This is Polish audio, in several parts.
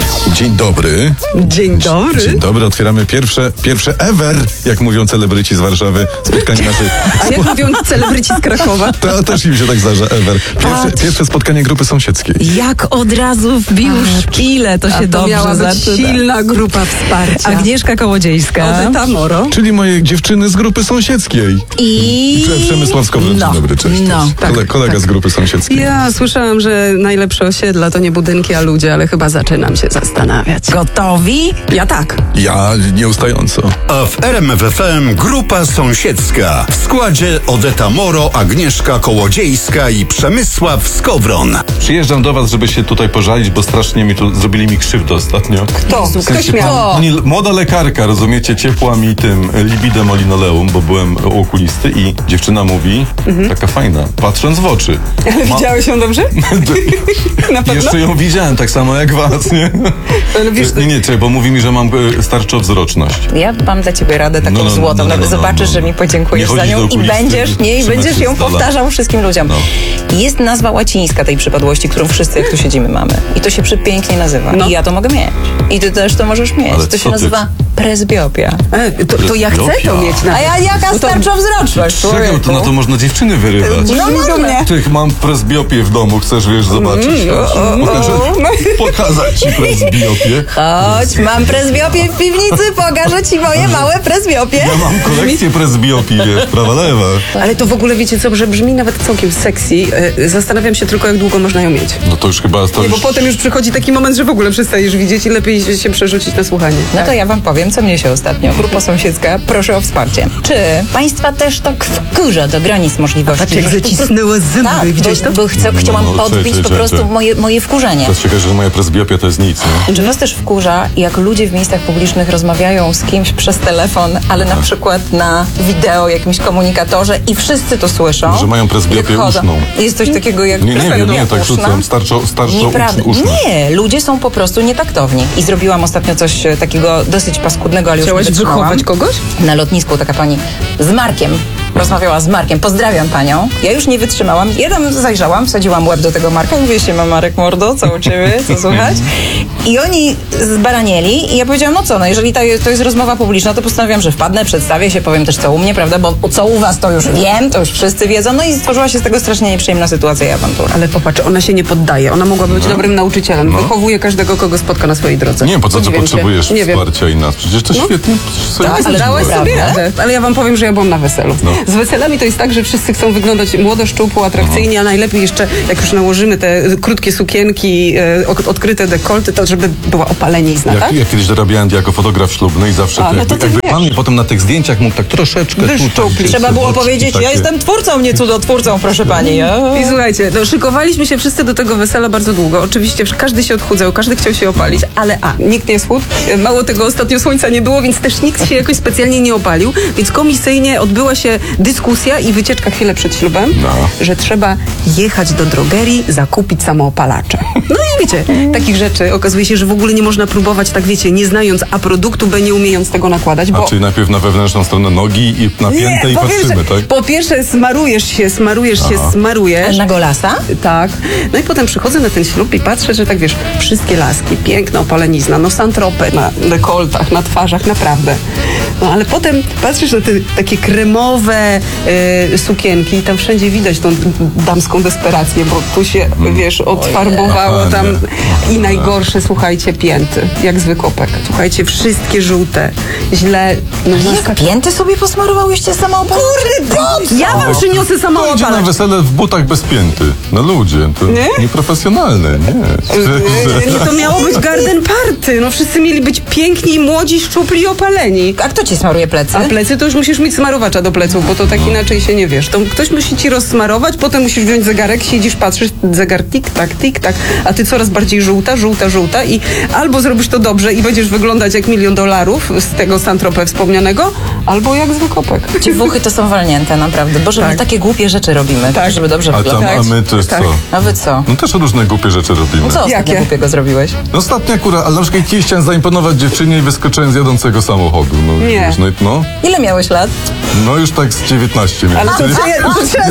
Dzień dobry. Dzień dobry. Dzień dobry, otwieramy pierwsze ever, jak mówią celebryci z Warszawy, spotkanie naszej... A jak mówią celebryci z Krakowa? To też im się tak zdarza, ever. Pierwsze spotkanie grupy sąsiedzkiej. Jak od razu wbił szpilę, to się dobrze miała być zaczyna. silna grupa wsparcia. Agnieszka Kołodziejska. Odeta Moro. Czyli moje dziewczyny z grupy sąsiedzkiej. I... Przemysław Skowron, dzień dobry, cześć. No, cześć. Kolega z grupy sąsiedzkiej. Ja słyszałam, że najlepsze osiedla to nie budynki, a ludzie, ale chyba zaczynam się zastanawiać. Gotowi? Ja tak. Ja nieustająco. A w RMF FM grupa sąsiedzka. W składzie Odeta Moro, Agnieszka Kołodziejska i Przemysław Skowron. Przyjeżdżam do was, żeby się tutaj pożalić, bo strasznie zrobili mi krzywdę ostatnio. Kto? Ktoś miał. Młoda lekarka, rozumiecie, ciepła mi tym libidem o linoleum, bo byłem u okulisty i dziewczyna mówi, taka fajna, patrząc w oczy. Ale widziałeś ją dobrze? Na pewno? Jeszcze ją widziałem, tak samo jak was, nie? Ale wiesz, Nie, bo mówi mi, że mam starczowzroczność. Ja mam dla ciebie radę taką złotą. Zobaczysz, że mi podziękujesz Nie za chodzić nią do i okulisty, będziesz ją trzymać się z dala. powtarzał wszystkim ludziom. No. Jest nazwa łacińska tej przypadłości, którą wszyscy, jak tu siedzimy, mamy. I to się przepięknie nazywa. No. I ja to mogę mieć. I ty też to możesz mieć. Ale To się co ty? nazywa presbiopia. to ja chcę to mieć na. A ja jaka starczowzroczność, Czego to na to można dziewczyny wyrywać? No można. Tych mam presbiopię w domu, chcesz, wiesz, zobaczyć? Pokazać ci presbiopię. Chodź, mam presbiopię w piwnicy, pokażę ci moje małe presbiopie. Ja mam kolekcję presbiopii, wiesz, prawa, lewa. Ale to w ogóle wiecie co, że brzmi nawet całkiem sexy. Zastanawiam się tylko, jak długo można ją mieć. No to już chyba... Nie, bo potem już przychodzi taki moment, że w ogóle przestajesz widzieć i lepiej się przerzucić na słuchanie. No to ja wam powiem, co mnie się ostatnio. Grupa sąsiedzka, proszę o wsparcie. Czy państwa też tak wkurza do granic możliwości? Patrz, jak że po zacisnęło zęby, Tak, widziałeś to? bo chciałam No, podbić po prostu moje wkurzenie. To jest ciekawe, że moja presbiopia to jest nic, nie? Czy was też wkurza, jak ludzie w miejscach publicznych rozmawiają z kimś przez telefon, ale na przykład na wideo, jakimś komunikatorze i wszyscy to słyszą? Że mają presbiopię jak chodzą. uszną. Jest coś takiego jak Nie, presbiopia tak uszna? rzucam, starczo Nieprawda. uszną. Nie, ludzie są po prostu nietaktowni. I zrobiłam ostatnio coś takiego dosyć paskudnego, ale już Chciałaś nie wytrzymałam. wychować kogoś? Na lotnisku taka pani z Markiem rozmawiała z Markiem. Pozdrawiam panią. Ja już nie wytrzymałam. Ja tam zajrzałam, wsadziłam łeb do tego Marka. Mówię się, ma Marek mordo, co u ciebie, co słychać? I oni zbaranieli i ja powiedziałam, no co, no jeżeli to jest rozmowa publiczna, to postanowiłam, że wpadnę, przedstawię się, powiem też co u mnie, prawda, bo co u was to już wiem, to już wszyscy wiedzą. No i stworzyła się z tego strasznie nieprzyjemna sytuacja i awantura. Ale popatrz, ona się nie poddaje. Ona mogłaby być dobrym nauczycielem. Wychowuje każdego, kogo spotka na swojej drodze. Nie wiem, po co Podziwiam cię. potrzebujesz Nie wiem. wsparcia i nas. Przecież to świetnie sobie Tak, ale poradziłaś. dałaś sobie Prawda? radę. Ale ja wam powiem, że ja byłam na weselu. No. Z weselami to jest tak, że wszyscy chcą wyglądać młodo, szczupło, atrakcyjnie, a najlepiej jeszcze, jak już nałożymy te krótkie sukienki, odkryte dekolty, to żeby była opalenizna, tak? Ja kiedyś zarabiałem jako fotograf ślubny i zawsze A, no to ty jakby wiesz. pan mi potem na tych zdjęciach mógł tak troszeczkę Wyszczuplić. Trzeba było powiedzieć, takie. ja jestem twórcą, nie cudotwórcą, proszę pani. I słuchajcie, no, szykowaliśmy się wszyscy do tego wesela bardzo długo. Oczywiście każdy się odchudzał, każdy chciał się opalić, ale nikt nie schudł. Mało tego, ostatnio słońca nie było, więc też nikt się jakoś specjalnie nie opalił. Więc komisyjnie odbyła się dyskusja i wycieczka chwilę przed ślubem, że trzeba jechać do drogerii, zakupić samoopalacze. No i wiecie, takich rzeczy okazuje się, że w ogóle nie można próbować, tak wiecie, nie znając produktu, nie umiejąc tego nakładać, bo... A czyli najpierw na wewnętrzną stronę nogi i napięte i patrzymy, tak? Po pierwsze smarujesz się. Na golasa? Tak. No i potem przychodzę na ten ślub i patrzę, że tak wiesz, wszystkie laski, piękna opalenizna, no santropę na dekoltach, na twarzach, naprawdę. No ale potem patrzysz na te takie kremowe sukienki i tam wszędzie widać tą damską desperację, bo tu się, wiesz, odfarbowało tam i najgorsze, słuchajcie, pięty, jak zwykopek. Słuchajcie, wszystkie żółte, źle. No, Jak pięty sobie posmarowałyście samoopalacz? ja wam przyniosę Idzie na samoopalacz. wesele w butach bez pięty. No ludzie, to Nie? nieprofesjonalne, nie. To miało być garden party. No wszyscy mieli być piękni, młodzi, szczupli i opaleni. A kto ci smaruje plecy? A plecy to już musisz mieć smarowacza do pleców, bo to tak inaczej się nie wiesz. To ktoś musi ci rozsmarować, potem musisz wziąć zegarek, siedzisz, patrzysz, zegar tik-tak, a ty coraz bardziej żółta i albo zrobisz to dobrze i będziesz wyglądać jak $1 000 000 z tego Saint-Tropez wspomnianego, albo jak zwykopek. Dziewuchy to są walnięte, naprawdę, bo że my takie głupie rzeczy robimy, żeby dobrze wyglądać. A my to jest Tak. co? A wy co? No też różne głupie rzeczy robimy. Co ostatnio Jakie? głupiego zrobiłeś? No ostatnio akurat, ale na przykład kiedyś chciałem zaimponować dziewczynie i wyskoczyłem z jadącego samochodu. No, Nie. wiesz, no, Ile miałeś lat? no już tak z 19 miałem. Ale to trzeba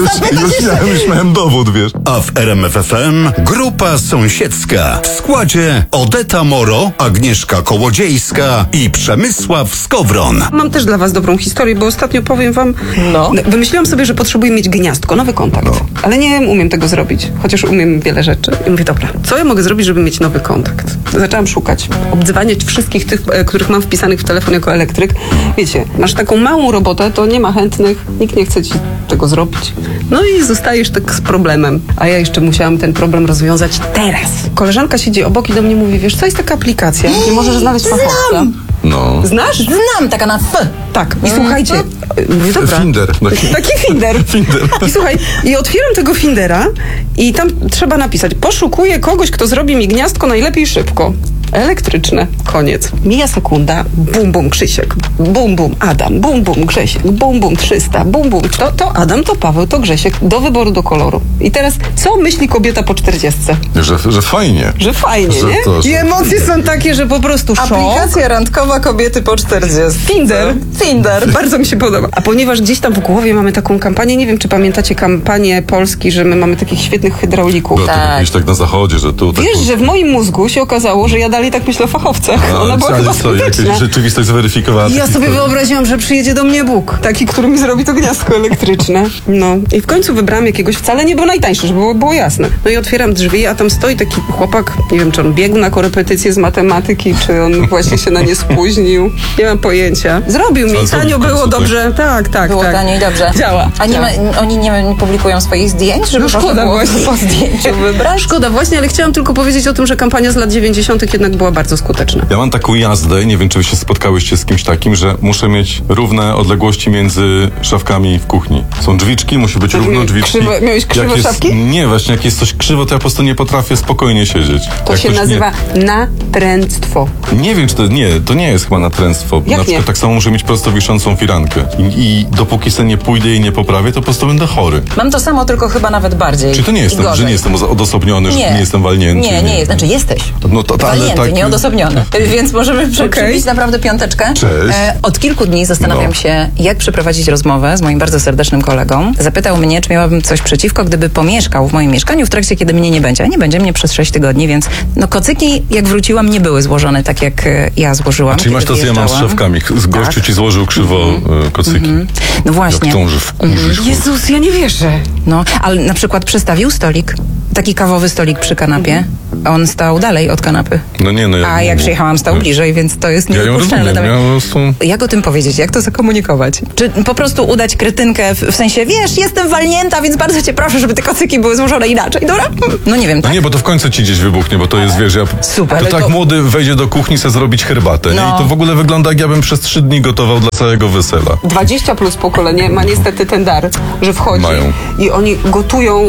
Już miałem dowód, wiesz. A w RMF FM grupa sąsiedzka w składzie Odeta Moro, Agnieszka Kołodziejska i Przemysław Skowron. Mam też dla was dobrą historię, bo ostatnio powiem wam, No. wymyśliłam sobie, że potrzebuję mieć gniazdko, nowy kontakt. Ale nie umiem tego zrobić, chociaż umiem wiele rzeczy. I mówię, dobra, co ja mogę zrobić, żeby mieć nowy kontakt? Zaczęłam szukać, obdzwaniać wszystkich tych, których mam wpisanych w telefon jako elektryk. Wiecie, masz taką małą robotę, to nie ma chętnych, nikt nie chce ci tego zrobić. No i zostajesz tak z problemem. A ja jeszcze musiałam ten problem rozwiązać teraz. Koleżanka siedzi obok i do mnie mówi, wiesz co, jest taka aplikacja, gdzie możesz znaleźć fachowca. No. Znasz? Znam, taka na F. Tak. I słuchajcie, mówię, dobra. Finder. Taki Finder. I słuchaj, i otwieram tego Findera i tam trzeba napisać, poszukuję kogoś, kto zrobi mi gniazdko najlepiej szybko. Elektryczne. Koniec. Mija sekunda. Bum, bum, Krzysiek. Bum, bum, Adam. Bum, bum, Grzesiek. Bum, bum, 300. Bum, bum. To Adam, to Paweł, to Grzesiek. Do wyboru, do koloru. I teraz, co myśli kobieta po 40? Że fajnie. Że fajnie, Że nie? to, że- I emocje są takie, że po prostu szok. Aplikacja randkowa kobiety po 40. Finder. Finder. Bardzo mi się podoba. A ponieważ gdzieś tam w głowie mamy taką kampanię, nie wiem, czy pamiętacie kampanię Polski, że my mamy takich świetnych hydraulików. Było to Tak. jakieś tak na zachodzie, że tu... Wiesz, że w moim mózgu się okazało, że ja dalej tak myślę o fachowcach. Ona była chyba jakaś skuteczna. rzeczywistość zweryfikowała. I ja tę sobie historię. wyobraziłam, że przyjedzie do mnie Bóg, taki, który mi zrobi to gniazdko elektryczne. No i w końcu wybrałam jakiegoś, wcale nie był najtańszy, żeby było jasne. No i otwieram drzwi, a tam stoi taki chłopak, nie wiem, czy on biegł na korepetycję z matematyki, czy on właśnie się na nie spóźnił. Nie mam pojęcia. Zrobił mi, Ale zrobił tanio w końcu, było, tak? dobrze. Tak. Było tanio i dobrze. Działa. A nie ma, oni nie publikują swoich zdjęć, żeby No można szkoda było właśnie. po zdjęciu wybrać? Szkoda właśnie, ale chciałam tylko powiedzieć o tym, że kampania z lat 90. jednak była bardzo skuteczna. Ja mam taką jazdę, nie wiem, czy wy się spotkałyście z kimś takim, że muszę mieć równe odległości między szafkami w kuchni. Są drzwiczki, musi być równo miałeś drzwiczki. miałeś krzywe Jak jest, szafki? Nie, właśnie jak jest coś krzywo, to ja po prostu nie potrafię spokojnie siedzieć. To Jak się coś nazywa natręctwo. Nie wiem, czy to nie jest chyba natręctwo. Jak Na przykład nie? tak samo muszę mieć prosto wiszącą firankę. I dopóki sobie nie pójdę i nie poprawię, to po prostu będę chory. Mam to samo, tylko chyba nawet bardziej. Czy to nie I jestem, że gorzej. nie jestem odosobniony, że nie jestem walnięty? Nie jest. Znaczy jesteś. No to, ale Walnięty, tak, nieodosobniony. Więc możemy przybić naprawdę piąteczkę. Cześć. Od kilku dni zastanawiam No. się, jak przeprowadzić rozmowę z moim bardzo serdecznym kolegą. Zapytał mnie, czy miałabym coś przeciwko, gdyby pomieszkał w moim mieszkaniu w trakcie, kiedy mnie nie będzie. A nie będzie mnie przez 6 tygodni, więc no kocyki, jak wróciłam, nie były złożone tak, jak ja złożyłam. Czyli masz to, co ja mam z wyjeżdżałam. szafkami. Z gościu ci złożył krzywo kocyki. No właśnie. Jak tą, że wkurzysz. Jezus, ja nie wierzę. No, ale na przykład przestawił stolik, taki kawowy stolik przy kanapie. A on stał dalej od kanapy. No nie, no ja... A jak przyjechałam, stał bliżej, więc to jest Ja ją niedopuszczalne. rozumiem, ja po prostu... Jak o tym powiedzieć? Jak to zakomunikować? Czy po prostu udać kretynkę w sensie, wiesz, jestem walnięta, więc bardzo cię proszę, żeby te kocyki były złożone inaczej, dobra? No nie wiem, No tak? nie, bo to w końcu ci gdzieś wybuchnie, bo to jest, wiesz, Super, to ale tak to- młody wejdzie do kuchni, chce zrobić herbatę, nie? No. I to w ogóle wygląda, jak ja bym przez 3 dni gotował dla całego wesela. 20 plus pokolenie ma niestety ten dar, że wchodzi Mają. i oni gotują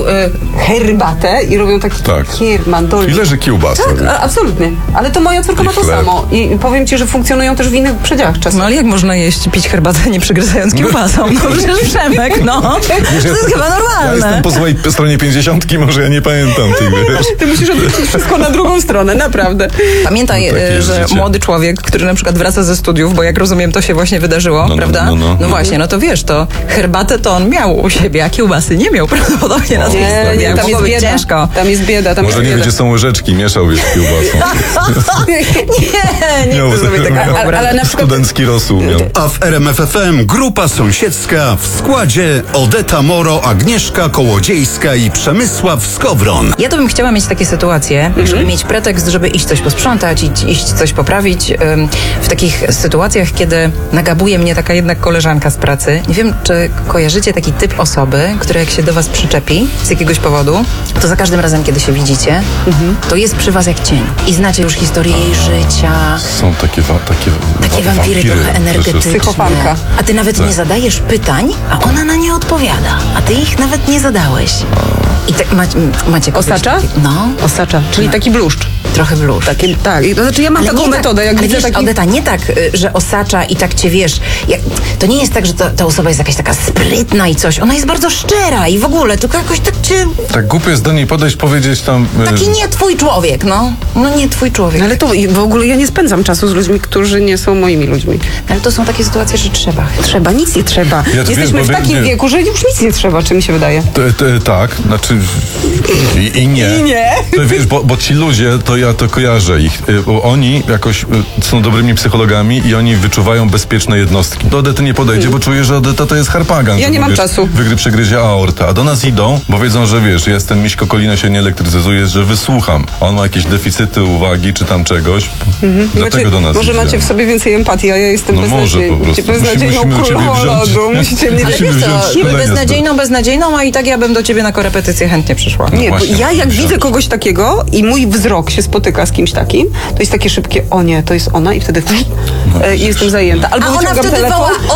herbatę i robią taki Tak. mandolin. I leży kiełbasa. Tak, absolutnie. Ale to moja córka I ma to chleb. samo. I powiem ci, że funkcjonują też w innych przedziałach czasu. No ale jak można pić herbatę nie przygryzając kiełbasą? No przecież Przemek, no. To jest chyba Ja normalne. jestem po złej stronie 50, może ja nie pamiętam tych, wiesz. Ty musisz odwrócić wszystko na drugą stronę, naprawdę. Pamiętaj, No takie jest że życie. młody człowiek, który na przykład wraca ze studiów, bo jak rozumiem, to się właśnie wydarzyło, No, prawda? no. Właśnie, no to wiesz, to herbatę to on miał u siebie, a kiełbasy nie miał prawdopodobnie na swoich Nie, studiach. tam jest Mogło być bieda. ciężko. Tam jest bieda, tam Może jest nie bieda. gdzie są łyżeczki, mieszał wiesz kiełbasą. nie Miał chcę sobie tego miał wyobrazić. ale na przykład- studencki rosół miał. A w RMF FM grupa sąsiedzka w składzie Odeta Moro, Agnieszka Kołodziejska i Przemysław Skowron. Ja to bym chciała mieć takie sytuacje, żeby mieć pretekst, żeby iść coś posprzątać, iść coś poprawić. W takich sytuacjach, kiedy nagabuje mnie taka jednak koleżanka z pracy. Nie wiem, czy kojarzycie taki typ osoby, która jak się do was przyczepi z jakiegoś powodu, to za każdym razem, kiedy się widzicie, to jest przy was jak cień. I znacie już historię jej życia. Są takie Takie wampiry trochę energetyczne. Psychofanka. A ty nawet nie zadajesz pytań, a ona na nie odpowiada. A ty ich nawet nie zadałeś. I tak macie kogoś Osacza? takiego- No, Osacza, czyli taki bluszcz. trochę bluszcz. Tak, to znaczy ja mam taką nie metodę, jak ale widzę wiesz, taki... Odeta, nie tak, że osacza i tak cię wiesz. To nie jest tak, że ta osoba jest jakaś taka sprytna i coś. Ona jest bardzo szczera i w ogóle, tylko jakoś tak cię... Tak głupio jest do niej podejść, powiedzieć tam... Taki nie twój człowiek, no. No nie twój człowiek. człowiek. Ale to w ogóle ja nie spędzam czasu z ludźmi, którzy nie są moimi ludźmi. Ale to są takie sytuacje, że trzeba. Trzeba, nic nie trzeba. Ja to Jesteśmy wiesz, w bo takim nie- wieku, że już nic nie trzeba, czy mi się wydaje. Tak, znaczy i nie. I nie. To wiesz, bo ci ludzie, to ja to kojarzę ich. Bo oni jakoś są dobrymi psychologami i oni wyczuwają bezpieczne jednostki. Do Odety nie podejdzie, bo czuje, że Odeta to jest harpagan. Ja że, nie mam wiesz, czasu. Wygry przegryzie aorta. A do nas idą, bo wiedzą, że wiesz, jestem Miśko Kolina, się nie elektryzuje, że wysłucham. On ma jakieś deficyty uwagi czy tam czegoś. Dlatego do nas Może idzie. macie w sobie więcej empatii, a ja jestem No może po prostu. beznadziejną Musimy do ciebie królową wziąć. lodu. Musicie mnie Ale Musimy wiesz wziąć co, szkolenia beznadziejną, a i tak ja bym do ciebie na korepetycję chętnie przyszła. Nie, bo właśnie, ja jak wziąć. widzę kogoś takiego i mój wzrok się spotyka z kimś takim, to jest takie szybkie, o nie, to jest ona i wtedy jestem zajęta. Albo A ona wyciągam wtedy telefon. woła,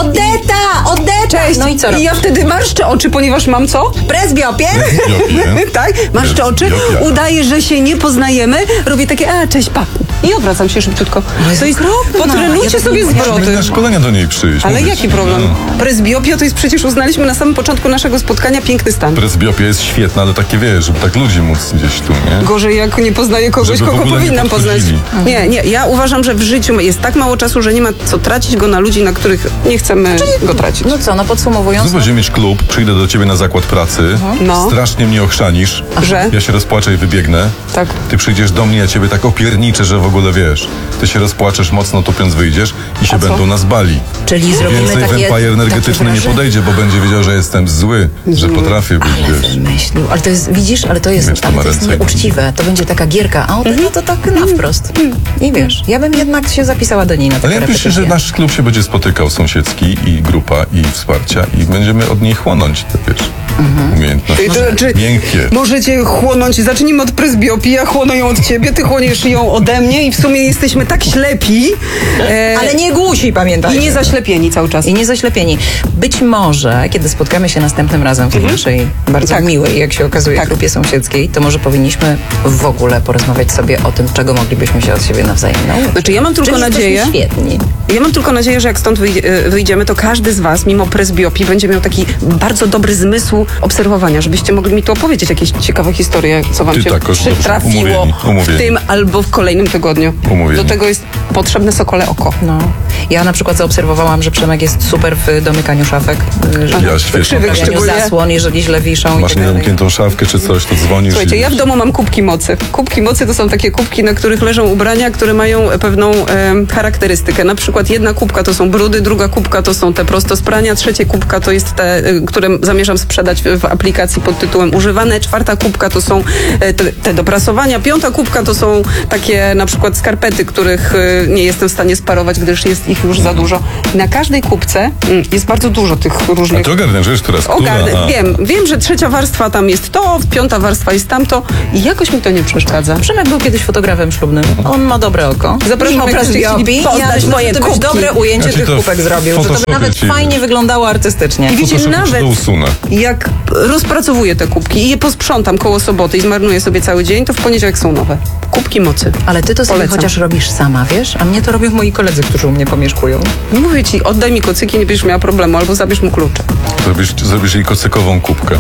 Odeta! Cześć. No i co I ja robisz? wtedy marszczę oczy, ponieważ mam co? Presbiopie? Etiopie. Tak? Marszczę oczy, Etiopia. udaję, że się nie poznajemy, robię takie, cześć, pa. I odwracam się szybciutko. To jest potrenujcie Ja sobie tak nie zwroty. Na szkolenia do niej przyjść. Ale mówię jaki ci. problem? No. Presbiopia to jest przecież uznaliśmy na samym początku naszego spotkania piękny stan. Presbiopia jest świetna, ale takie wiesz, żeby tak ludzi móc gdzieś tu, nie? Gorzej jak nie poznaję kogoś, Żeby w kogo ogóle nie powinnam poznać. podchodzili. Nie, ja uważam, że w życiu jest tak mało czasu, że nie ma co tracić go na ludzi, na których nie chcemy go tracić. No co, no podsumowując, Znów będziemy mieć klub, przyjdę do ciebie na zakład pracy, No. strasznie mnie ochrzanisz, Że? ja się rozpłaczę i wybiegnę. Tak. Ty przyjdziesz do mnie, ja ciebie tak opierniczę, że w ogóle wiesz. Ty się rozpłaczesz, mocno tupiąc wyjdziesz i się co? będą nas bali. czyli zrobimy Więcej takie... wampire energetyczny nie wrażenie. podejdzie, bo będzie wiedział, że jestem zły, że potrafię być, wiesz. Wymyślił. Ale to jest, widzisz, ale to jest Wiesz, to ma ręce. nieuczciwe. To będzie taka gierka, a Odeta to tak na wprost. I wiesz, ja bym jednak się zapisała do niej na Ale taką ja myślę, że nasz klub się będzie spotykał sąsiedzki i grupa i wsparcia i będziemy od niej chłonąć te, wiesz, umiejętności. To znaczy, Miękkie. możecie chłonąć, zacznijmy od presbiopii, ja chłoną ją od ciebie, ty chłoniesz ją ode mnie i w sumie jesteśmy tak ślepi Ale nie głusi, pamiętaj. i nie zaślepieni cały czas. I nie zaślepieni. Być może, kiedy spotkamy się następnym razem w tej naszej bardzo Tak. miłej, jak się okazuje, Tak. grupie sąsiedzkiej, to może powinniśmy w ogóle porozmawiać sobie o tym, czego moglibyśmy się od siebie nawzajem nauczyć. Znaczy ja mam tylko Czyli nadzieję, jesteśmy świetni. Ja mam tylko nadzieję, że jak stąd wyjdziemy, to każdy z was, mimo presbiopii, będzie miał taki bardzo dobry zmysł obserwowania, żebyście mogli mi tu opowiedzieć jakieś ciekawe historie, co wam Ty się tak, dobrze, przytrafiło umówieni. w tym albo w kolejnym tygodniu. Umówieni. Do tego jest potrzebne sokole oko. No. Ja na przykład zaobserwowałam, że Przemek jest super w domykaniu szafek, Ja świetnie. Krzywych stawianiu szczególnie. zasłon, jeżeli źle wiszą Masz i tak dalej. niezamkniętą szafkę czy coś, to dzwonisz. Słuchajcie, i ja w domu mam kubki mocy. Kubki mocy to są takie kubki, na których leżą ubrania, które mają pewną charakterystykę. Na przykład jedna kubka to są brudy, druga kubka to są te prosto z prania, trzecia kubka to jest te, które zamierzam sprzedać w aplikacji pod tytułem używane, czwarta kubka to są te do prasowania, piąta kubka to są takie na przykład skarpety, których nie jestem w stanie sparować, gdyż jest ich już za dużo. I na każdej kubce jest bardzo dużo tych A różnych... ty ogarniasz, wiesz, która jest która? Ogarnę, A. wiem, że trzecia warstwa tam jest to, piąta warstwa jest tamto i jakoś mi to nie przeszkadza. Przemek był kiedyś fotografem ślubnym. On ma dobre oko. Zapraszam, Mimo jakbyście presbiopii. chcieli Ja poznać myślę, moje że to byś kubki. dobre ujęcie Znaczy tych to kubek zrobił. Że to by Photoshopie nawet ci- fajnie wyglądało artystycznie. I wiecie, Photoshopie nawet to usunę. jak rozpracowuję te kubki i je posprzątam koło soboty i zmarnuję sobie cały dzień, to w poniedziałek są nowe. Kubki mocy. Ale ty to sobie Polecam. chociaż robisz sama, wiesz? A mnie to robią moi koledzy, którzy u mnie pomieszkują. Mówię ci, oddaj mi kocyki, nie będziesz miała problemu, albo zabierz mu klucze. Zrobisz jej kocykową kubkę.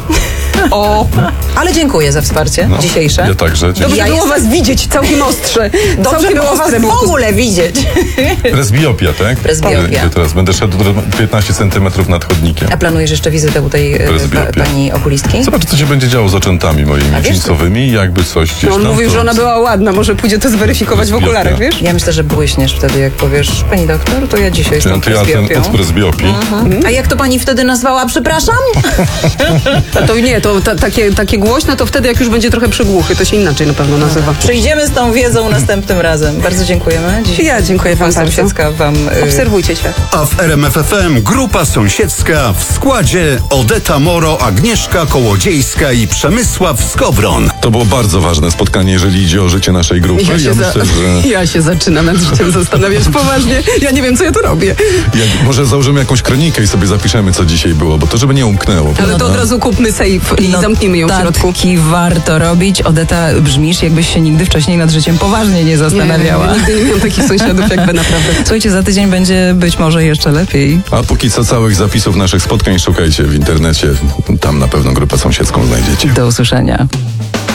O, Ale dziękuję za wsparcie No, dzisiejsze. Ja także. dobrze Ja było jestem- was widzieć, całkiem ostrze. Dobrze Całkiem było was ostre było. w ogóle widzieć. Presbiopia, tak? Presbiopia. Ja teraz będę szedł 15 centymetrów nad chodnikiem. A planujesz jeszcze wizytę u tej Presbiopia. pani okulistki? Zobacz, co się będzie działo z oczętami moimi wiesz co? jeańcowymi, jakby coś gdzieś No, on tam. mówił, to- że ona była ładna, może pójdzie to zweryfikować w Presbiopia. okularach, wiesz? Ja myślę, że błyśniesz wtedy, jak powiesz, pani doktor, to ja dzisiaj jestem To ja ten presbiopią. od presbiopii. A jak to pani wtedy nazwała? Przepraszam? To nie, to takie głośne, to wtedy jak już będzie trochę przygłuchy, to się inaczej na pewno nazywa. Przyjdziemy z tą wiedzą następnym razem. Bardzo dziękujemy. Dzisiaj Ja dziękuję wam bardzo. Sąsiedzka wam... Obserwujcie się. A w RMFFM grupa sąsiedzka w składzie Odeta Moro, Agnieszka Kołodziejska i Przemysław Skowron. To było bardzo ważne spotkanie, jeżeli idzie o życie naszej grupy. Ja myślę, że ja się zaczynam nad życiem zastanawiać poważnie. Ja nie wiem, co ja tu robię. może założymy jakąś kronikę i sobie zapiszemy, co dzisiaj było, bo to żeby nie umknęło. Ale to prawda? od razu kupmy safe i zamknijmy ją w środku. Notatki warto robić. Odeta, brzmisz, jakbyś się nigdy wcześniej nad życiem poważnie nie zastanawiała. Nigdy nie miałam takich sąsiadów jakby naprawdę. Słuchajcie, za tydzień będzie być może jeszcze lepiej. A póki co całych zapisów naszych spotkań szukajcie w internecie. Tam na pewno grupę sąsiedzką znajdziecie. Do usłyszenia.